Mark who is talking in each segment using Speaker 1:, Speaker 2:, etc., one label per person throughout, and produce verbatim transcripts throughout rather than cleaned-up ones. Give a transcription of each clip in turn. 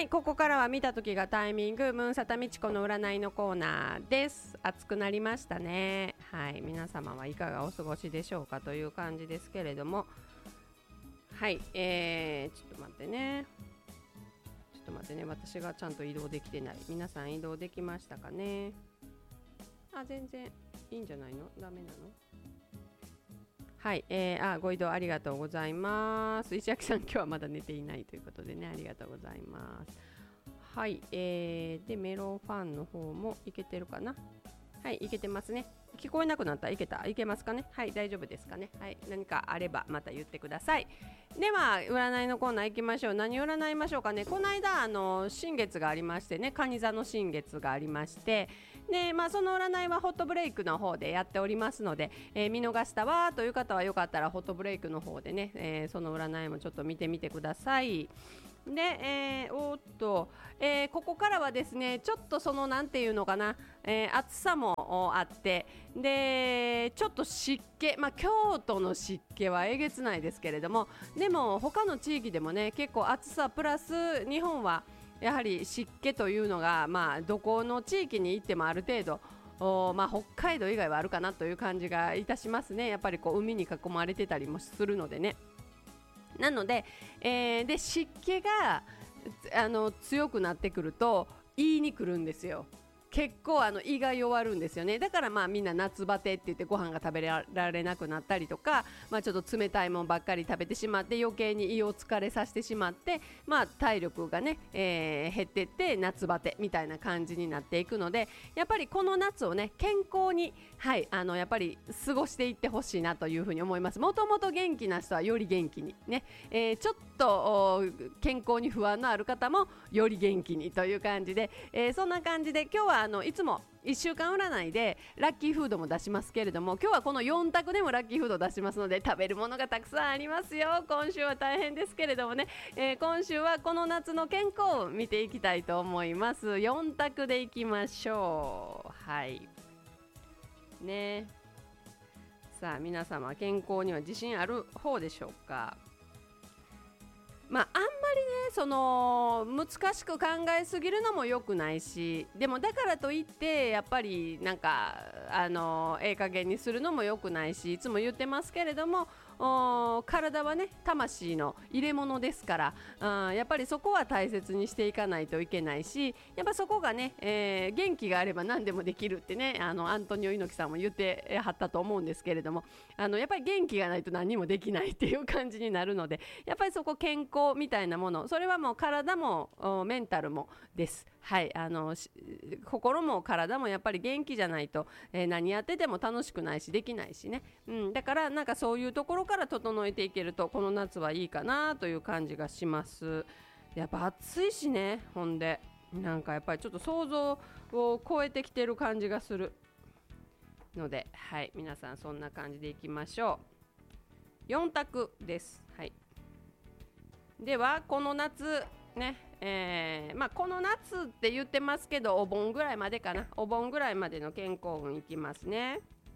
Speaker 1: い、ここからは見た時がタイミングムーンサタミチコの占いのコーナーです。暑くなりましたね。はい、皆様はいかがお過ごしでしょうかという感じですけれども、はい、えー、ちょっと待ってねちょっと待ってね私がちゃんと移動できてない。皆さん移動できましたかね。あ、全然いいんじゃないの？ダメなの？はい、えー、あ、ご移動ありがとうございます。石垣さん、今日はまだ寝ていないということでね、ありがとうございます。はい、えー、でメロンファンの方もいけてるかな。はい、いけてますね。聞こえなくなったらいけたいけますかね。はい、大丈夫ですかね。はい、何かあればまた言ってください。では占いのコーナー行きましょう。何を占いましょうかね。この間あの新月がありましてね、蟹座の新月がありまして、で、まあ、その占いはホットブレイクの方でやっておりますので、えー、見逃したわという方はよかったらホットブレイクの方でね、えー、その占いもちょっと見てみてください。で、えー、おーっと、えー、ここからはですね、ちょっとそのなんていうのかな、えー、暑さもあって、でちょっと湿気、まあ、京都の湿気はえげつないですけれども、でも他の地域でもね結構暑さプラス日本はやはり湿気というのが、まあ、どこの地域に行ってもある程度お、まあ、北海道以外はあるかなという感じがいたしますね。やっぱりこう海に囲まれてたりもするのでね。なので、えー、で湿気があの強くなってくると言いに来るんですよ。結構あの胃が弱るんですよね。だからまあみんな夏バテって言ってご飯が食べられなくなったりとか、まあ、ちょっと冷たいものばっかり食べてしまって余計に胃を疲れさせてしまって、まあ、体力がね、えー、減ってって夏バテみたいな感じになっていくので、やっぱりこの夏をね健康に、はい、あのやっぱり過ごしていってほしいなというふうに思います。もともと元気な人はより元気にね、えー、ちょっと健康に不安のある方もより元気にという感じで、えー、そんな感じで今日はあのいつもいっしゅうかん占いでラッキーフードも出しますけれども、今日はこのよん択でもラッキーフードを出しますので食べるものがたくさんありますよ。今週は大変ですけれどもね、えー、今週はこの夏の健康を見ていきたいと思います。よん択でいきましょう。はいね。さあ皆様健康には自信ある方でしょうか。まあ、あんまりねその難しく考えすぎるのも良くないし、でもだからといってやっぱりなんかあのええ加減にするのも良くないし、いつも言ってますけれども、体はね魂の入れ物ですから、あやっぱりそこは大切にしていかないといけないし、やっぱそこがね、えー、元気があれば何でもできるってね、あのアントニオ猪木さんも言ってはったと思うんですけれども、あのやっぱり元気がないと何もできないっていう感じになるので、やっぱりそこ健康みたいなもの、それはもう体もメンタルもです。はい、あの心も体もやっぱり元気じゃないと、えー、何やってても楽しくないしできないしね、うん、だからなんかそういうところから整えていけるとこの夏はいいかなという感じがします。やっぱ暑いしね、ほんでなんかやっぱりちょっと想像を超えてきてる感じがするので、はい、皆さんそんな感じでいきましょう。よん択です。はい、ではこの夏ね、えーまあ、この夏って言ってますけどお盆ぐらいまでかな、お盆ぐらいまでの健康運いきますね。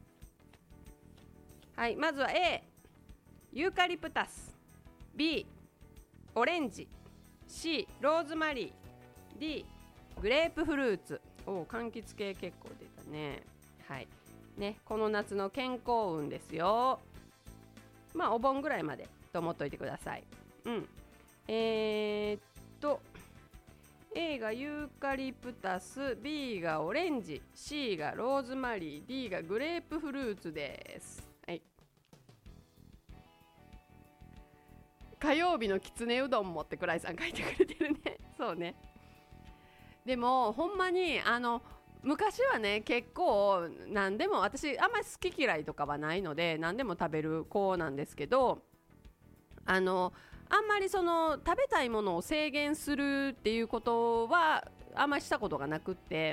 Speaker 1: はい、まずは A ユーカリプタス、 B オレンジ、 C ローズマリー、 D グレープフルーツ。お柑橘系結構出たね。はいね、この夏の健康運ですよ。まあお盆ぐらいまでと思っといてください。うんえー、っと A がユーカリプタス、 B がオレンジ、 C がローズマリー、 D がグレープフルーツです。はい、火曜日のきつねうどんもってくらいさん書いてくれてるね。そうね。でもほんまにあの昔はね結構何でも、私あんまり好き嫌いとかはないので何でも食べる子なんですけど、あのあんまりその食べたいものを制限するっていうことはあんまりしたことがなくって、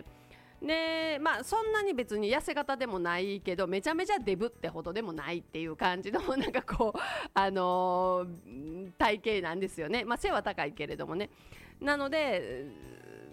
Speaker 1: でまあそんなに別に痩せ型でもないけどめちゃめちゃデブってほどでもないっていう感じのなんかこうあのー、体型なんですよね。まあ背は高いけれどもね。なので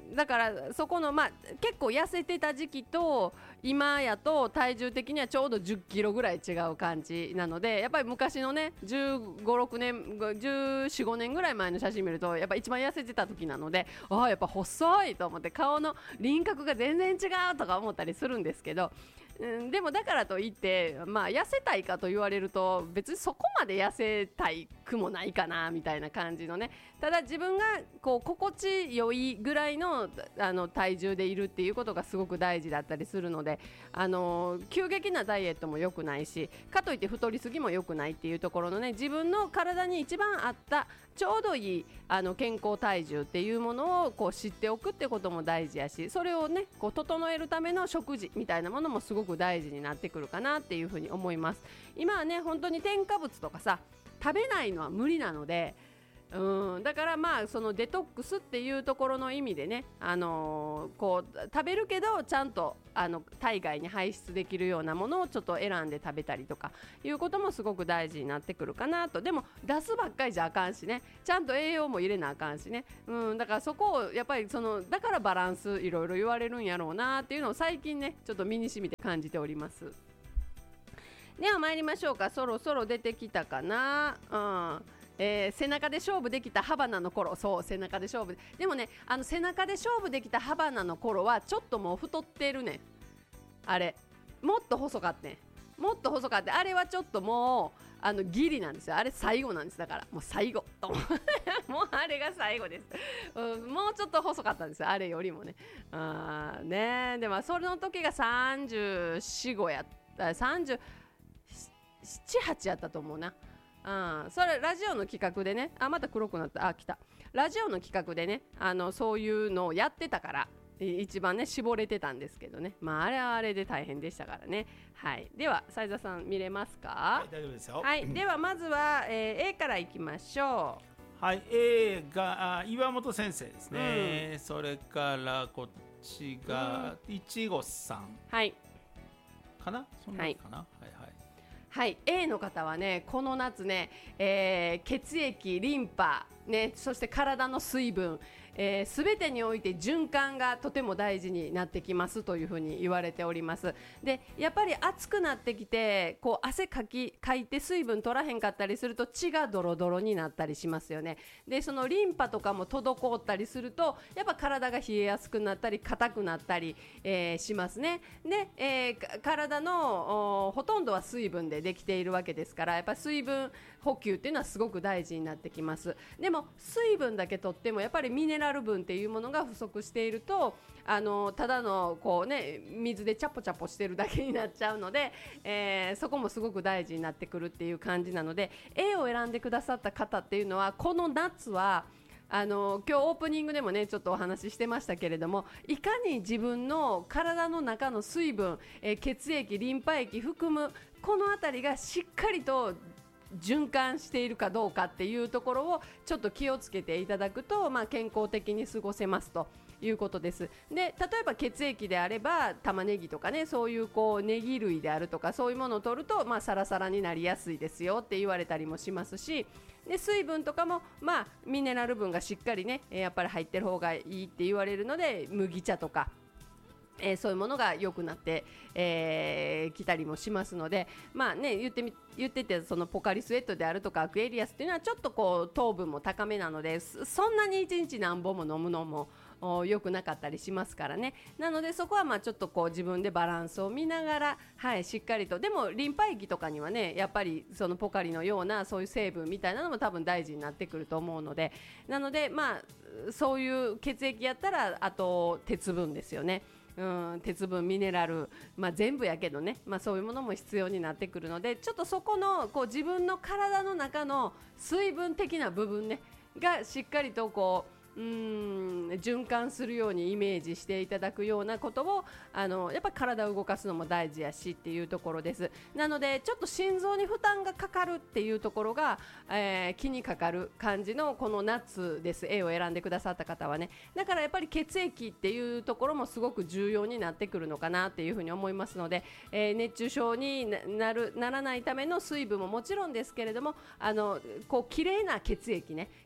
Speaker 1: だからそこの、まあ、結構痩せてた時期と今やと体重的にはちょうどじゅっキロぐらい違う感じなので、やっぱり昔のねじゅうご、ろくねんじゅうよん、ごねんぐらい前の写真見るとやっぱ一番痩せてた時なので、ああやっぱ細いと思って顔の輪郭が全然違うとか思ったりするんですけど、うん、でもだからといって、まあ、痩せたいかと言われると別にそこまで痩せたいくもないかなみたいな感じのね、ただ自分がこう心地よいぐらい の, あの体重でいるっていうことがすごく大事だったりするので、あの急激なダイエットも良くないし、かといって太りすぎも良くないっていうところのね、自分の体に一番合ったちょうどいいあの健康体重っていうものをこう知っておくってことも大事やし、それをねこう整えるための食事みたいなものもすごく大事になってくるかなっていうふうに思います。今はね本当に添加物とかさ食べないのは無理なので、うんだからまあそのデトックスっていうところの意味でね、あのー、こう食べるけどちゃんとあの体外に排出できるようなものをちょっと選んで食べたりとかいうこともすごく大事になってくるかなと。でも出すばっかりじゃあかんしね、ちゃんと栄養も入れなあかんしね、うんだからそこをやっぱりそのだからバランスいろいろ言われるんやろうなっていうのを最近ねちょっと身に染みて感じております。では参りましょうか。そろそろ出てきたかな。うんえー、背中で勝負できたハバナの頃、そう背中で勝負 で, でもねあの背中で勝負できたハバナの頃はちょっともう太ってるねん。あれもっと細かったねもっと細かった。あれはちょっともうあのギリなんですよ。あれ最後なんです。だからもう最後ともうあれが最後です、うん、もうちょっと細かったんですよ、あれよりもね。あねでもその時がさんじゅうよん、ごやったさんじゅうなな、はちやったと思うな。うん、それラジオの企画でね、あまた黒くなった、あ来たラジオの企画でね、あのそういうのをやってたから一番ね絞れてたんですけどね、まああれはあれで大変でしたからね。はい、では斉田さん見れますか。
Speaker 2: はい大丈夫ですよ。
Speaker 1: はい、ではまずは、えー、A からいきましょ
Speaker 2: う。はい A が岩本先生ですね、うん、それからこっちがいちごさん、
Speaker 1: はい
Speaker 2: かなそんなかな、はい、はいはい
Speaker 1: はい、A の方はねこの夏ね、えー、血液、リンパ、ね、そして体の水分、えー、全てにおいて循環がとても大事になってきますというふうに言われております。でやっぱり暑くなってきてこう汗かきかいて水分取らへんかったりすると血がドロドロになったりしますよね。でそのリンパとかも滞ったりするとやっぱ体が冷えやすくなったり硬くなったり、えー、しますね。で、えー、体のほとんどは水分でできているわけですから、やっぱ水分補給っていうのはすごく大事になってきます。でも水分だけとってもやっぱりミネラル分っていうものが不足しているとあのただのこう、ね、水でチャポチャポしてるだけになっちゃうので、えー、そこもすごく大事になってくるっていう感じなので A を選んでくださった方っていうのはこの夏はあの今日オープニングでもねちょっとお話ししてましたけれども、いかに自分の体の中の水分、えー、血液、リンパ液含むこのあたりがしっかりと循環しているかどうかっていうところをちょっと気をつけていただくと、まあ、健康的に過ごせますということです。で例えば血液であれば玉ねぎとかね、そういうこうネギ類であるとかそういうものを取ると、まあ、サラサラになりやすいですよって言われたりもしますし、で水分とかも、まあ、ミネラル分がしっかりねやっぱり入ってる方がいいって言われるので麦茶とかえー、そういうものが良くなってき、えー、たりもしますので、まあね、言ってみ言っててそのポカリスエットであるとかアクエリアスっていうのはちょっとこう糖分も高めなのでそんなにいちにち何本も飲むのも良くなかったりしますからね。なのでそこはまあちょっとこう自分でバランスを見ながら、はい、しっかりと。でもリンパ液とかにはねやっぱりそのポカリのようなそういう成分みたいなのも多分大事になってくると思うので、なのでまあそういう血液やったらあと鉄分ですよね。うん、鉄分、ミネラル、まあ、全部やけどね、まあ、そういうものも必要になってくるのでちょっとそこのこう自分の体の中の水分的な部分、ね、がしっかりとこううーん循環するようにイメージしていただくようなことをあのやっぱり体を動かすのも大事やしっていうところです。なのでちょっと心臓に負担がかかるっていうところが、えー、気にかかる感じのこの夏です。 A を選んでくださった方はね。だからやっぱり血液っていうところもすごく重要になってくるのかなっていうふうに思いますので、えー、熱中症になるならないための水分ももちろんですけれども、あのこう綺麗な血液ね、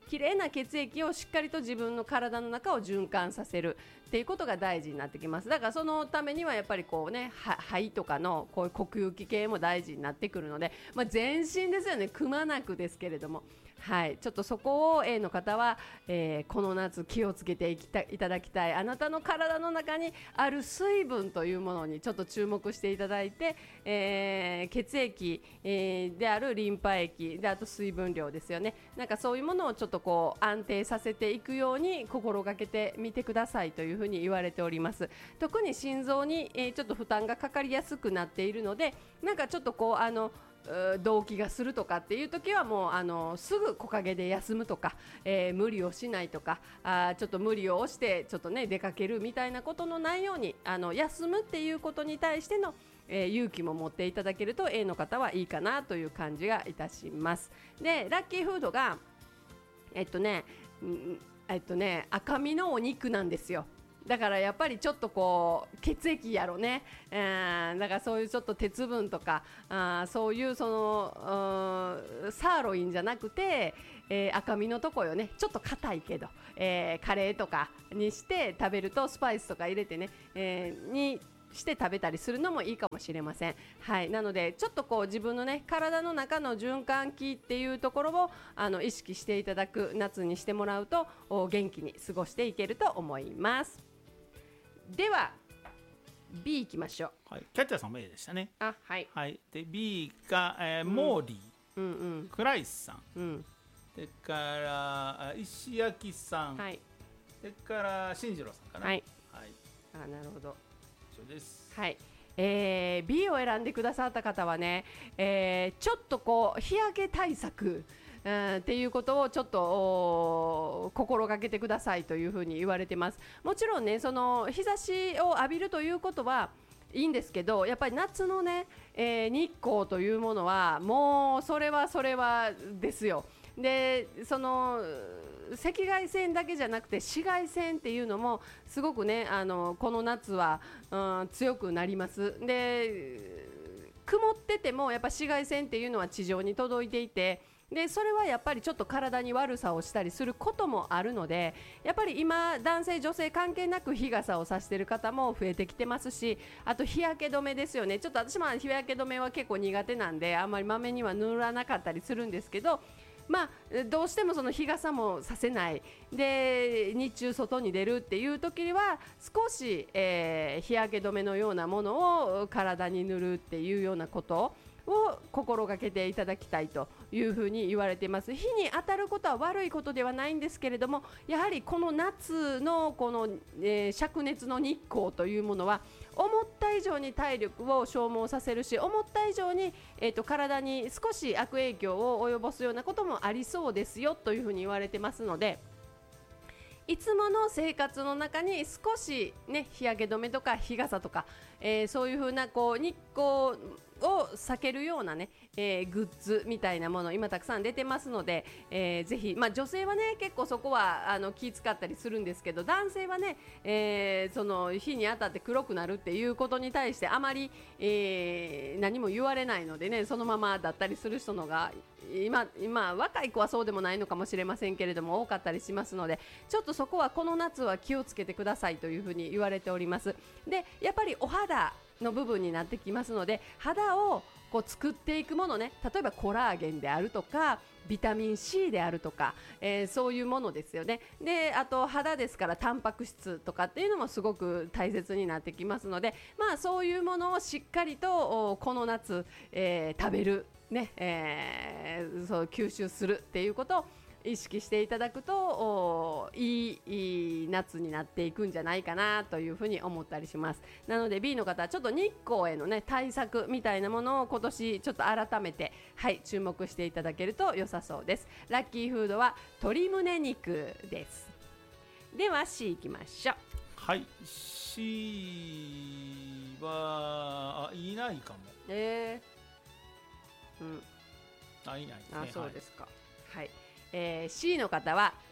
Speaker 1: きれいな血液をしっかりと自分の体の中を循環させるっていうことが大事になってきます。だからそのためにはやっぱりこうね、肺とかのこういう呼吸器系も大事になってくるので、まあ、全身ですよね、くまなくですけれども、はい、ちょっとそこを A の方は、えー、この夏気をつけていきたいただきたい。あなたの体の中にある水分というものにちょっと注目していただいて、えー、血液、えー、であるリンパ液で、あと水分量ですよね。なんかそういうものをちょっとこう安定させていくように心がけてみてくださいというふうに言われております。特に心臓に、えー、ちょっと負担がかかりやすくなっているので、なんかちょっとこうあの動悸がするとかっていう時はもうあのすぐ木陰で休むとか、えー、無理をしないとか、あちょっと無理をしてちょっとね出かけるみたいなことのないように、あの休むっていうことに対しての、えー、勇気も持っていただけると A の方はいいかなという感じがいたします。でラッキーフードがえっとね、んえっとね赤身のお肉なんですよ。だからやっぱりちょっとこう血液やろね、えー、だからそういうちょっと鉄分とか、あそういうそのサーロインじゃなくて、えー、赤身のとこよね、ちょっと硬いけど、えー、カレーとかにして食べるとスパイスとか入れてね、えー、にして食べたりするのもいいかもしれません。はい、なのでちょっとこう自分のね体の中の循環器っていうところをあの意識していただく夏にしてもらうと元気に過ごしていけると思います。では B いきましょ
Speaker 2: う、はい、キャッチャーさんも A でしたね。
Speaker 1: あ、はい、
Speaker 2: はい、で B が、えーうん、モーリー、うんうん、クライスさん、うん、でから石焼さん、はい、でから進次郎さんかな。はい、はい、
Speaker 1: あ、なるほど、
Speaker 2: 以上です。
Speaker 1: はい、えー、B を選んでくださった方はね、えー、ちょっとこう日焼け対策うん、っていうことをちょっと心がけてくださいというふうに言われてます。もちろんね、その日差しを浴びるということはいいんですけど、やっぱり夏のね、えー、日光というものはもうそれはそれはですよ。でその赤外線だけじゃなくて紫外線っていうのもすごくね、あのこの夏は、うん、強くなります。で曇っててもやっぱ紫外線っていうのは地上に届いていて、でそれはやっぱりちょっと体に悪さをしたりすることもあるので、やっぱり今男性女性関係なく日傘をさしている方も増えてきてますし、あと日焼け止めですよね。ちょっと私も日焼け止めは結構苦手なんであんまりまめには塗らなかったりするんですけど、まあ、どうしてもその日傘もさせないで日中外に出るっていう時には少し、えー、日焼け止めのようなものを体に塗るっていうようなことを心がけていただきたいというふうに言われています。日に当たることは悪いことではないんですけれども、やはりこの夏のこの、えー、灼熱の日光というものは思った以上に体力を消耗させるし、思った以上に、えーと、体に少し悪影響を及ぼすようなこともありそうですよというふうに言われてますので、いつもの生活の中に少し、ね、日焼け止めとか日傘とか、えー、そういうふうなこう日光を避けるような、ねえー、グッズみたいなもの今たくさん出てますので、えー、ぜひ、まあ、女性はね結構そこはあの気使ったりするんですけど、男性はね、えー、その日に当たって黒くなるっていうことに対してあまり、えー、何も言われないのでね、そのままだったりする人のが今、今若い子はそうでもないのかもしれませんけれども多かったりしますので、ちょっとそこはこの夏は気をつけてくださいというふうに言われております。でやっぱりお肌の部分になってきますので、肌をこう作っていくものね、例えばコラーゲンであるとかビタミン C であるとか、えー、そういうものですよね。であと肌ですからタンパク質とかっていうのもすごく大切になってきますので、まあそういうものをしっかりとこの夏、えー、食べるね、えー、そう吸収するっていうことを意識していただくといい、いい夏になっていくんじゃないかなというふうに思ったりします。なので B の方はちょっと日光への、ね、対策みたいなものを今年ちょっと改めて、はい、注目していただけると良さそうです。ラッキーフードは鶏胸肉です。では C いきましょう。
Speaker 2: はい、 C はあいないかも。
Speaker 1: えー、うん、
Speaker 2: あいないですね。
Speaker 1: あそうですか。はい、はい、えー、C の方は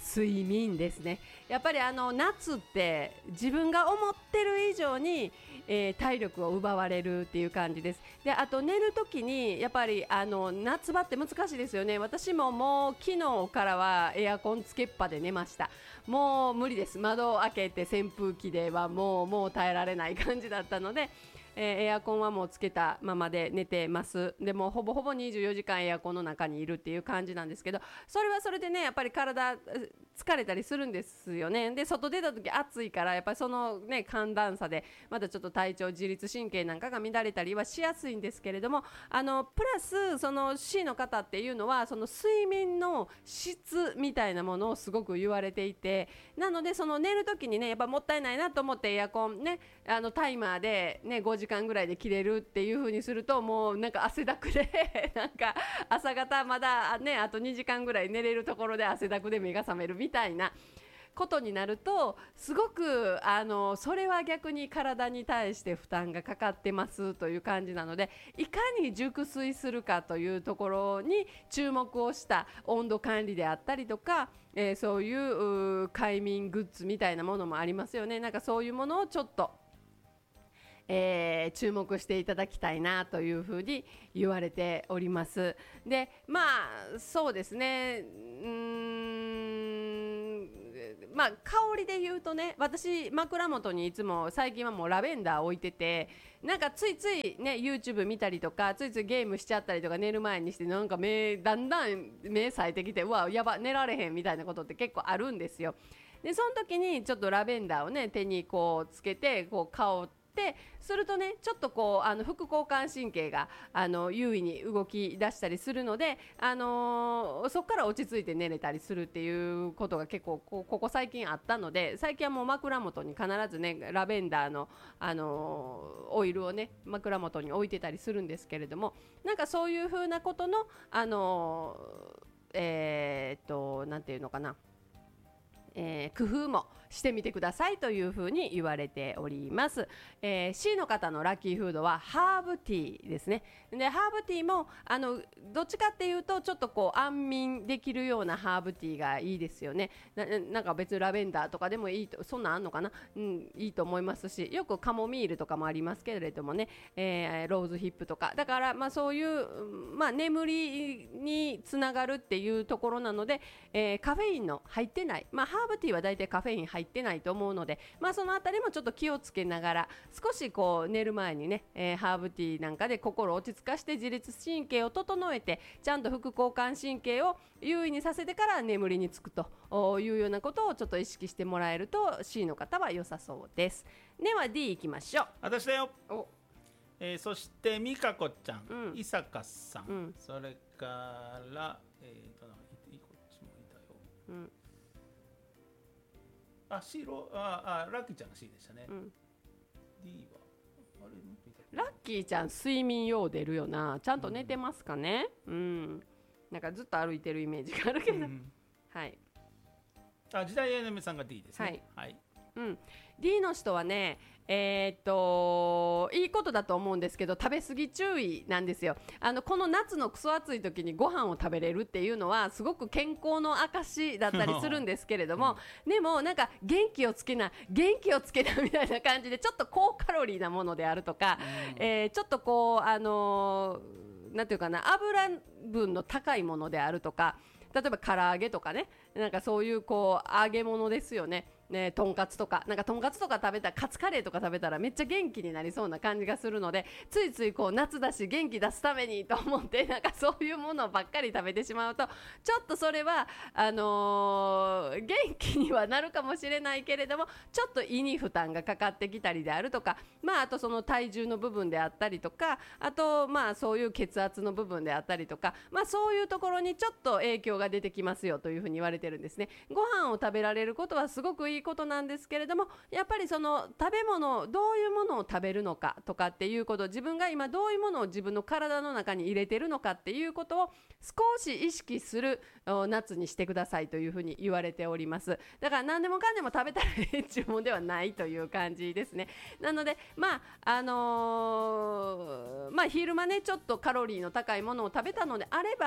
Speaker 1: 睡眠ですね。やっぱりあの夏って自分が思ってる以上に、えー、体力を奪われるっていう感じです。で、あと寝るときにやっぱりあの夏場って難しいですよね。私ももう昨日からはエアコンつけっぱで寝ました。もう無理です。窓を開けて扇風機ではもうもう耐えられない感じだったので、えー、エアコンはもうつけたままで寝てます。でもほぼほぼにじゅうよじかんエアコンの中にいるっていう感じなんですけど、それはそれでねやっぱり体疲れたりするんですよね。で、外出た時暑いからやっぱりそのね寒暖差でまたちょっと体調自律神経なんかが乱れたりはしやすいんですけれども、あのプラスその C の方っていうのはその睡眠の質みたいなものをすごく言われていて、なのでその寝る時にねやっぱもったいないなと思ってエアコンねあのタイマーでねごじかんぐらいで切れるっていう風にするともうなんか汗だくでなんか朝方まだねあとにじかんぐらい寝れるところで汗だくで目が覚めるみたいなことになるとすごくあのそれは逆に体に対して負担がかかってますという感じなので、いかに熟睡するかというところに注目をした温度管理であったりとか、えー、そういう快眠グッズみたいなものもありますよね。なんかそういうものをちょっとえー、注目していただきたいなというふうに言われております。で、まあそうですね、うーんまあ香りで言うとね、私枕元にいつも最近はもうラベンダー置いてて、なんかついついね YouTube 見たりとかついついゲームしちゃったりとか寝る前にしてなんか目だんだん目冴えてきて、うわやば寝られへんみたいなことって結構あるんですよ。でその時にちょっとラベンダーをね手にこうつけてこう香ってするとねちょっとこうあの副交感神経があの優位に動き出したりするので、あのー、そこから落ち着いて寝れたりするっていうことが結構ここ最近あったので、最近はもう枕元に必ずねラベンダーの、あのー、オイルをね枕元に置いてたりするんですけれども、なんかそういう風なことのあのー、えー、っとなんていうのかな、えー、工夫もしてみてくださいというふうに言われております。えー、C の方のラッキーフードはハーブティーですね。でハーブティーもあのどっちかっていうとちょっとこう安眠できるようなハーブティーがいいですよね。 な, なんか別にラベンダーとかでもいいと、そんなんあんのかな、うん、いいと思いますし、よくカモミールとかもありますけれどもね、えー、ローズヒップとかだから、まあ、そういう、まあ、眠りにつながるっていうところなので、えー、カフェインの入ってない、まあ、ハーブティーはだいたいカフェイン入ってないと思うので、まあ、そのあたりもちょっと気をつけながら少しこう寝る前にね、えー、ハーブティーなんかで心を落ち着かして自律神経を整えてちゃんと副交感神経を優位にさせてから眠りにつくというようなことをちょっと意識してもらえると C の方は良さそうです。では D いきましょう。
Speaker 2: 私だよ。お、えー、そして美香子ちゃん、うん、伊坂さん、うん、それからえーとこっちもいたよ、うん、あ、C ロああラッキーちゃんが C でしたね、うん、D はあれ
Speaker 1: ラッキーちゃん睡眠よう出るよな。ちゃんと寝てますかね、うん、うん、なんかずっと歩いてるイメージがあるけど、うん、はい。
Speaker 2: あ、時代やなめさんが D ですね。はい、はい、
Speaker 1: うん、D の人はね、えー、っといいことだと思うんですけど食べ過ぎ注意なんですよ。あのこの夏のクソ暑い時にご飯を食べれるっていうのはすごく健康の証だったりするんですけれども、うん、でもなんか元気をつけな元気をつけなみたいな感じでちょっと高カロリーなものであるとか、うん、えー、ちょっとこうあのー、なんていうかな油分の高いものであるとか、例えば唐揚げとかね、なんかそういうこう揚げ物ですよね。ね、とんかつとかなんかとんかつとか食べたらカツカレーとか食べたらめっちゃ元気になりそうな感じがするので、ついついこう夏だし元気出すためにと思ってなんかそういうものばっかり食べてしまうとちょっとそれはあのー、元気にはなるかもしれないけれどもちょっと胃に負担がかかってきたりであるとか、まああとその体重の部分であったりとか、あとまあそういう血圧の部分であったりとか、まあそういうところにちょっと影響が出てきますよというふうに言われてるんですね。ご飯を食べられることはすごくいいいいことなんですけれども、やっぱりその食べ物どういうものを食べるのかとかっていうこと、自分が今どういうものを自分の体の中に入れてるのかっていうことを少し意識する夏にしてくださいというふうに言われております。だから何でもかんでも食べたらいい注文ではないという感じですね。なのでまああのー、まあ昼間ねちょっとカロリーの高いものを食べたのであれば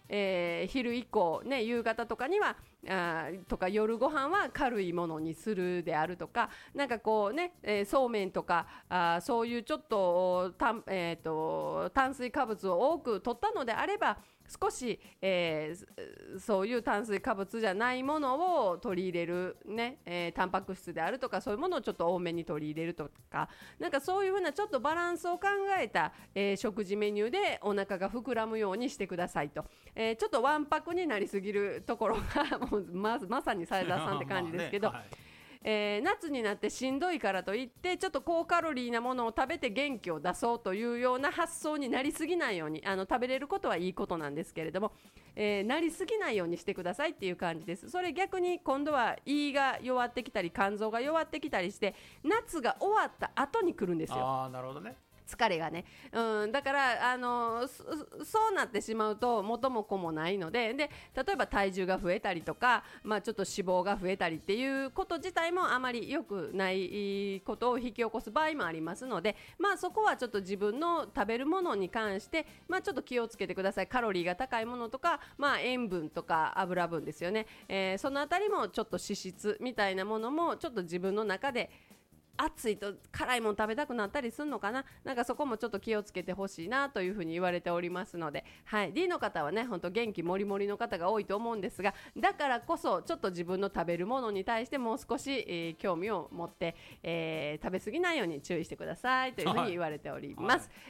Speaker 1: えー、昼以降、ね、夕方とかにはあとか夜ご飯は軽いものにするであるとか、なんかこうね、えー、そうめんとかあそういうちょっとたん、えー、と炭水化物を多く取ったのであれば少し、えー、そういう炭水化物じゃないものを取り入れる、ねえー、タンパク質であるとかそういうものをちょっと多めに取り入れるとか、なんかそういうふうなちょっとバランスを考えた、えー、食事メニューでお腹が膨らむようにしてくださいと、えー、ちょっとわんぱくになりすぎるところがもう ま, まさにサイダーさんって感じですけど、まあね、はい、えー、夏になってしんどいからといってちょっと高カロリーなものを食べて元気を出そうというような発想になりすぎないように、あの食べれることはいいことなんですけれども、えー、なりすぎないようにしてくださいっていう感じです。それ逆に今度は胃が弱ってきたり肝臓が弱ってきたりして夏が終わった後に来るんですよ。
Speaker 2: あー、なるほどね。
Speaker 1: 疲れがね、うん、だからあの そ, そうなってしまうと元も子もないので、で例えば体重が増えたりとか、まあ、ちょっと脂肪が増えたりっていうこと自体もあまり良くないことを引き起こす場合もありますので、まあ、そこはちょっと自分の食べるものに関して、まあ、ちょっと気をつけてください。カロリーが高いものとか、まあ、塩分とか油分ですよね、えー、そのあたりもちょっと脂質みたいなものもちょっと自分の中で暑いと辛いもの食べたくなったりするのかな、なんかそこもちょっと気をつけてほしいなというふうに言われておりますので、はい、D の方はね本当元気もりもりの方が多いと思うんですが、だからこそちょっと自分の食べるものに対してもう少し、えー、興味を持って、えー、食べ過ぎないように注意してくださいというふうに言われております、はいはい、